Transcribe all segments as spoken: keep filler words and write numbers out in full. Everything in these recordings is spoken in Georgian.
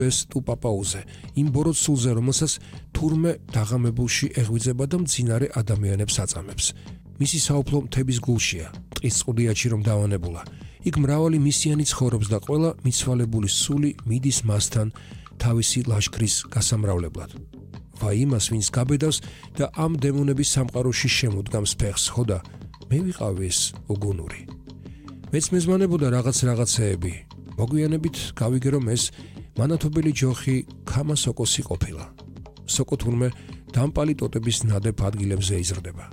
ეს ტუპაპაუზე, იმ ბოროტსულზე, რომელსაც თურმე დაღამებულში ეღვიძება და მძინარე ადამიანებს აწამებს. მისი საუფლო მთების გულშია, ტყის წყუდიაჩი რომ დავანებულა. იქ მრავალი მისიანი ცხოვრობს და ყველა მიცვალებული სული მიდის მასთან თავისი ლაშქრის გასამრავლებლად. ვაი იმას, ვინც გაბედავს და ამ დემონების სამყაროში შემოდგამს ფეხს, ხო და მე ვიყავი ეს უგუნური. მეც მეზმანებოდა რაღაც რაღაცეები. მოგვიანებით გავიგე, რომ ეს მანათობელი ჯოხი ქამა სოკოსი ყოფილა. სოკო თურმე დამპალი ტოტების ნადებ ადგილებზე იზრდება.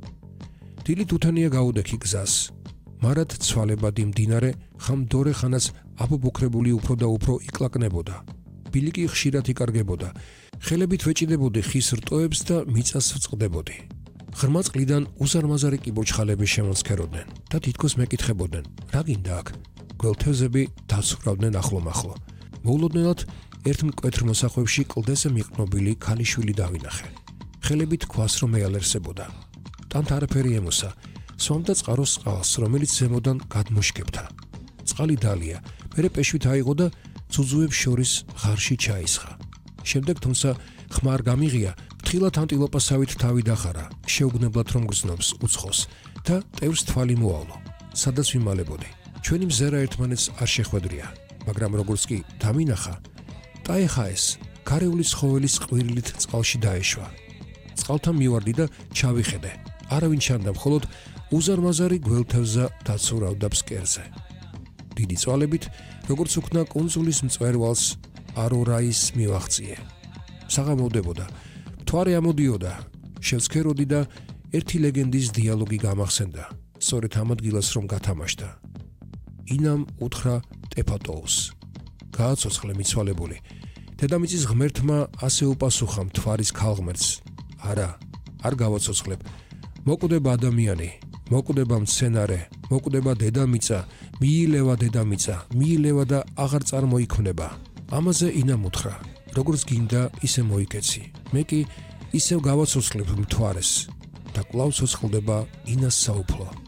დილით უთანია გაუდექი გზას. მარად ცვალებადი მდინარე ხამდორე ხანას აბობუქრებული უფრო და უფრო იკლაკნებოდა. ბილიკი ხშირად იკარგებოდა. ხელებით ვეჭიდებოდი ხის რტოებს და მიწას ვწყდებოდი. ღრმა წყლიდან უზარმაზარი კიბოჩხალები შემოსქეროდნენ და თითქოს მეკითხებოდნენ, რა გინდა აქ? გველთევზები დაცურავდნენ ახლომახლო. მოულოდნელად ერთ მკვეთრ მოსახვევში კლდეზე მიყნობილი ქალიშვილი დავინახე. ხელებით ქვას რომ ეალერსებოდა. თან არაფერი ემოსა. სვამდა წყაროს წყალს, რომელიც ზემოდან გადმოშკებდა. წყალი დალია, მერე პეშვით აიღო და ძუძუებს შორის ღარში ჩაისხა. შემდეგ თუმცა ხმა არ გამიღია, ფრთხილად ანტილოპასავით თავი დახარა, შეუგნებლად რომ გრძნობს უცხოს და ტევს თვალი მოავლო. სადაც ვიმალებოდი. ჩვენი მზერა ერთმანეთს არ შეხვედრია, მაგრამ როგორც კი დამინახა, დაეხა ეს, გარეული ცხოველის ყვირილით წყალში დაეშვა. წყალთან მივარდი და ჩავიხედე. არავინ ჩანდა, მხოლოდ უზარმაზარი გველთევზა დაცურავდა ფსკერზე. დიდი წვალებით, როგორც უქნა კუნძულის მწვერვალს არორაის მივაღწიე. საღამოვდებოდა, მთვარე ამოდიოდა, შევცქეროდი და ერთი ლეგენდის დიალოგი გამახსენდა, სწორედ ამ ადგილას რომ გათამაშდა. ინამ უთხრა ტეფატოუს. გააცოცხლე მიცვალებული. დედამიწის ღმერთმა ასე უპასუხა მთვარის ქალღმერთს. არა, არ გავაცოცხლებ. მოკვდება ადამიანი, მოკვდება მცენარე, მოკვდება დედამიწა, მიილევა დედამიწა, მიილევა და აღარ წარმოიქმნება. ამაზე ინამ უთხრა, როგორც გინდა ისე მოიკეცი. მე კი ისევ გავაცოცხლებ მთვარეს და კვლავ ცოცხლდება ინას საუფლო.